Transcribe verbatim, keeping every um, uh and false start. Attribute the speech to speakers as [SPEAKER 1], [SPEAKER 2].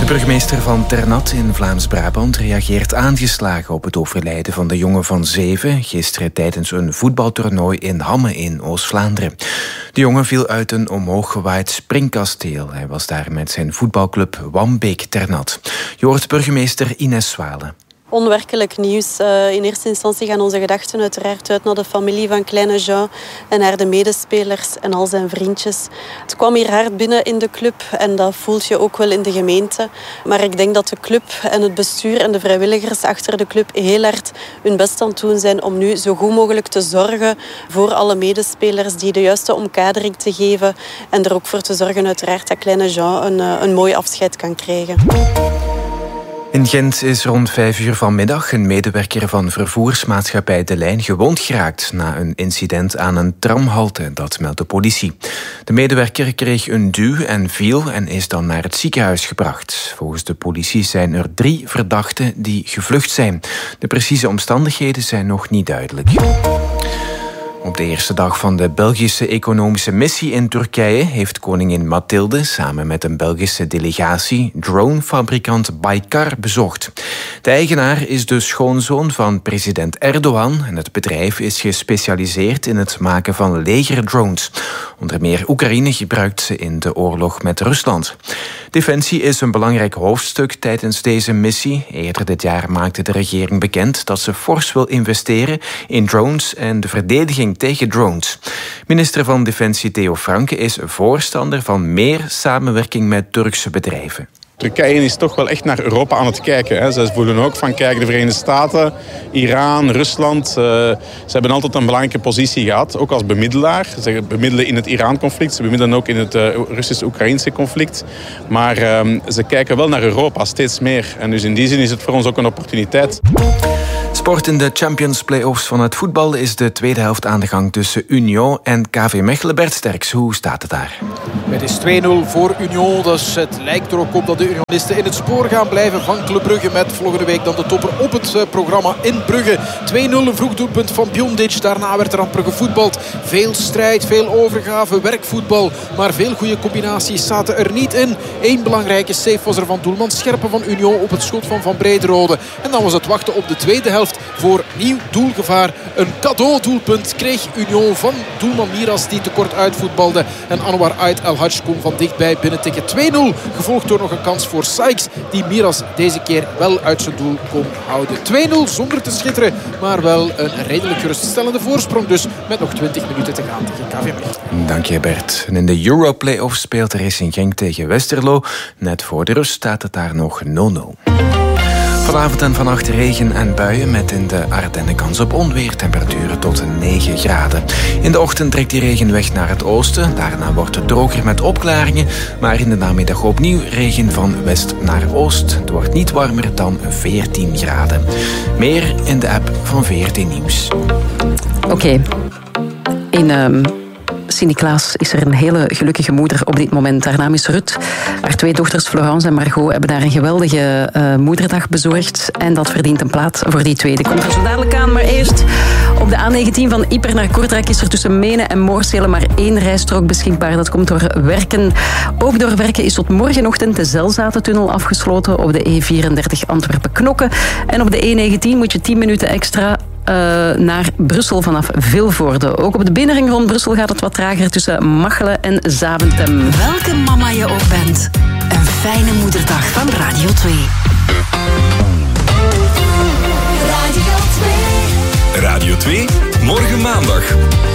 [SPEAKER 1] De burgemeester van Ternat in Vlaams-Brabant reageert aangeslagen op het overlijden van de jongen van zeven gisteren tijdens een voetbaltoernooi in Hamme in Oost-Vlaanderen. De jongen viel uit een omhooggewaaid springkasteel. Hij was daar met zijn voetbalclub Wambeek Ternat. Je hoort burgemeester Ines Swale.
[SPEAKER 2] Onwerkelijk nieuws. Uh, in eerste instantie gaan onze gedachten uiteraard uit naar de familie van kleine Jean en naar de medespelers en al zijn vriendjes. Het kwam hier hard binnen in de club en dat voelt je ook wel in de gemeente. Maar ik denk dat de club en het bestuur en de vrijwilligers achter de club heel hard hun best aan het doen zijn om nu zo goed mogelijk te zorgen voor alle medespelers, die de juiste omkadering te geven en er ook voor te zorgen uiteraard dat kleine Jean een, een mooi afscheid kan krijgen.
[SPEAKER 1] In Gent is rond vijf uur vanmiddag een medewerker van vervoersmaatschappij De Lijn gewond geraakt na een incident aan een tramhalte, dat meldt de politie. De medewerker kreeg een duw en viel en is dan naar het ziekenhuis gebracht. Volgens de politie zijn er drie verdachten die gevlucht zijn. De precieze omstandigheden zijn nog niet duidelijk. Op de eerste dag van de Belgische economische missie in Turkije heeft koningin Mathilde samen met een Belgische delegatie dronefabrikant Baykar bezocht. De eigenaar is de schoonzoon van president Erdogan en het bedrijf is gespecialiseerd in het maken van legerdrones. Onder meer Oekraïne gebruikt ze in de oorlog met Rusland. Defensie is een belangrijk hoofdstuk tijdens deze missie. Eerder dit jaar maakte de regering bekend dat ze fors wil investeren in drones en de verdediging tegen drones. Minister van Defensie Theo Franke is voorstander van meer samenwerking met Turkse bedrijven.
[SPEAKER 3] Turkije is toch wel echt naar Europa aan het kijken. Hè. Ze voelen ook van, kijk, de Verenigde Staten, Iran, Rusland. Uh, ze hebben altijd een belangrijke positie gehad, ook als bemiddelaar. Ze bemiddelen in het Iran-conflict, ze bemiddelen ook in het uh, Russisch-Oekraïnse conflict. Maar uh, ze kijken wel naar Europa, steeds meer. En dus in die zin is het voor ons ook een opportuniteit.
[SPEAKER 1] Sport in de Champions Play-offs van het voetbal is de tweede helft aan de gang tussen Union en K V Mechelen. Bert Sterks, hoe staat het daar?
[SPEAKER 4] Het is twee nul voor Union, dus het lijkt er ook op dat de Unionisten in het spoor gaan blijven van Club Brugge met volgende week dan de topper op het programma in Brugge. twee nul, een vroeg doelpunt van Bjondic. Daarna werd er aan Brugge voetbald. Veel strijd, veel overgave, werkvoetbal, maar veel goede combinaties zaten er niet in. Eén belangrijke save was er van doelman Scherpen van Union op het schot van Van Brederode. En dan was het wachten op de tweede helft voor nieuw doelgevaar. Een cadeau-doelpunt kreeg Union van doelman Miras, die tekort uitvoetbalde. En Anwar Ait El Hadj kon van dichtbij binnentikken. twee nul, gevolgd door nog een kans voor Sykes, die Miras deze keer wel uit zijn doel kon houden. twee nul zonder te schitteren, maar wel een redelijk geruststellende voorsprong. Dus met nog twintig minuten te gaan tegen K V Mechelen.
[SPEAKER 1] Dank je, Bert. En in de Euro-playoffs speelt Racing Genk tegen Westerlo. Net voor de rust staat het daar nog nul nul. Vanavond en vannacht regen en buien met in de Ardennen kans op onweer. Temperaturen tot negen graden. In de ochtend trekt die regen weg naar het oosten. Daarna wordt het droger met opklaringen. Maar in de namiddag opnieuw regen van west naar oost. Het wordt niet warmer dan veertien graden. Meer in de app van V R T Nieuws.
[SPEAKER 5] Oké. Okay. In... Um... Sint-Niklaas is er een hele gelukkige moeder op dit moment. Haar naam is Rut. Haar twee dochters Florence en Margot hebben daar een geweldige uh, moederdag bezorgd. En dat verdient een plaats voor die twee. Dat komt er zo dadelijk aan. Maar eerst op de A negentien van Ieper naar Kortrijk is er tussen Menen en Moorsele maar één rijstrook beschikbaar. Dat komt door Werken. Ook door Werken is tot morgenochtend de Zelzatentunnel afgesloten op de E vierendertig Antwerpen-Knokke. En op de E negentien moet je tien minuten extra Uh, naar Brussel vanaf Vilvoorde. Ook op de binnenring rond Brussel gaat het wat trager tussen Machelen en Zaventem.
[SPEAKER 6] Welke mama je ook bent, een fijne moederdag van Radio twee.
[SPEAKER 7] Radio twee. Radio twee, morgen maandag.